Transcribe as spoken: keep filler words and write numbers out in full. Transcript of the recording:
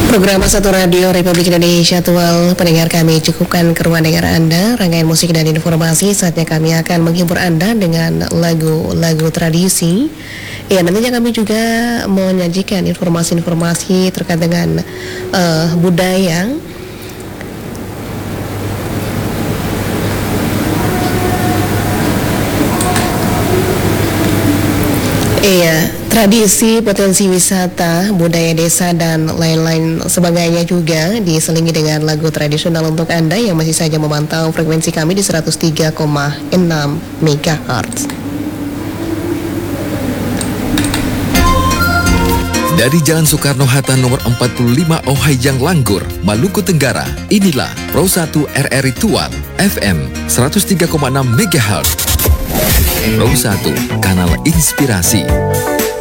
Program Satu Radio Republik Indonesia Tual pendengar kami cukupkan ke ruang dengar Anda. Rangkaian musik dan informasi, saatnya kami akan menghibur Anda dengan lagu-lagu tradisi. Ya, nantinya kami juga menyajikan informasi-informasi terkait dengan uh, budaya. Iya, tradisi, potensi wisata, budaya desa, dan lain-lain sebagainya juga diselingi dengan lagu tradisional untuk Anda yang masih saja memantau frekuensi kami di seratus tiga koma enam megahertz. Dari Jalan Soekarno-Hatta nomor empat puluh lima Ohayjang Langgur, Maluku Tenggara, inilah Pro satu R R I Tual, F M seratus tiga koma enam megahertz. Pro satu, kanal inspirasi.